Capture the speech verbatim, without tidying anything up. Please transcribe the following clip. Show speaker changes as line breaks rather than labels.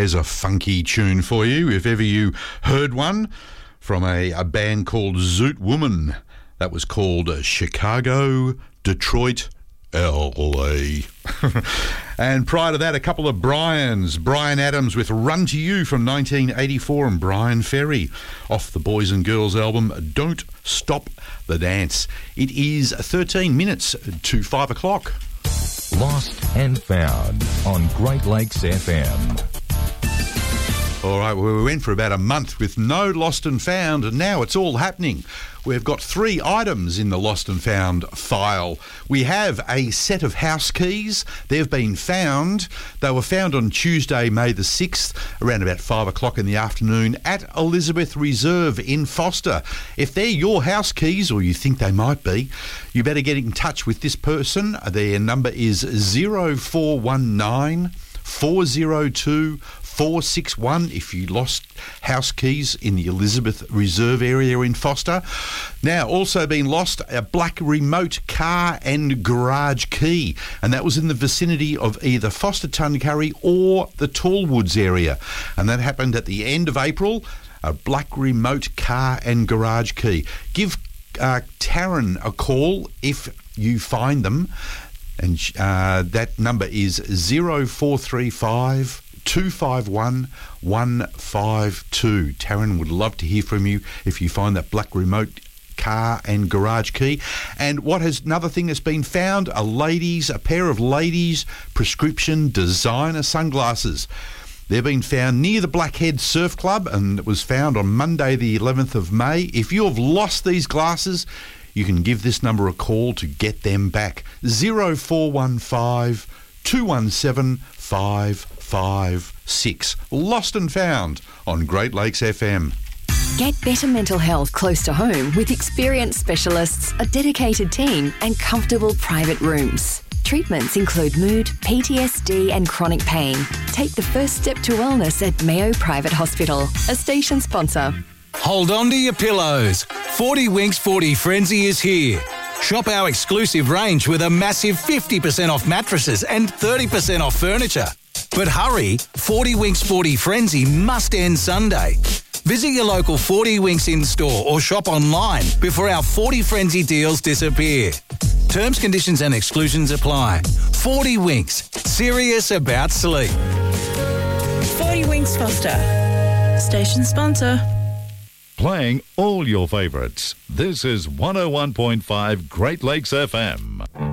there's a funky tune for you, if ever you heard one, from a, a band called Zoot Woman. That was called uh, Chicago, Detroit, L A. And prior to that, a couple of Brians. Bryan Adams with Run to You from nineteen eighty-four, and Bryan Ferry off the Boys and Girls album Don't Stop the Dance. It is thirteen minutes to five o'clock.
Lost and Found on Great Lakes F M.
All right, well, we went for about a month with no Lost and Found, and now it's all happening. We've got three items in the Lost and Found file. We have a set of house keys. They've been found. They were found on Tuesday, May the sixth, around about five o'clock in the afternoon at Elizabeth Reserve in Foster. If they're your house keys, or you think they might be, you better get in touch with this person. Their number is zero four one nine, four zero two, four six one if you lost house keys in the Elizabeth Reserve area in Foster. Now, also been lost a black remote car and garage key, and that was in the vicinity of either Foster Tuncurry or the Tallwoods area, and that happened at the end of April. A black remote car and garage key. Give uh, Taryn a call if you find them, and uh, that number is zero four three five, two five one, one five two. Taryn would love to hear from you if you find that black remote car and garage key. And what has another thing that's been found, a ladies, a pair of ladies prescription designer sunglasses. They've been found near the Blackhead Surf Club, and it was found on Monday the eleventh of May. If you have lost these glasses, you can give this number a call to get them back. zero four one five, two one seven, five five six. Lost and Found on Great Lakes F M.
Get better mental health close to home with experienced specialists, a dedicated team and comfortable private rooms. Treatments include mood, P T S D and chronic pain. Take the first step to wellness at Mayo Private Hospital, a station sponsor.
Hold on to your pillows. forty Winks forty Frenzy is here. Shop our exclusive range with a massive fifty percent off mattresses and thirty percent off furniture. But hurry, forty Winks forty Frenzy must end Sunday. Visit your local forty Winks in-store or shop online before our forty Frenzy deals disappear. Terms, conditions and exclusions apply. forty Winks, serious about sleep.
forty Winks Foster, station sponsor.
Playing all your favourites. This is one oh one point five Great Lakes F M.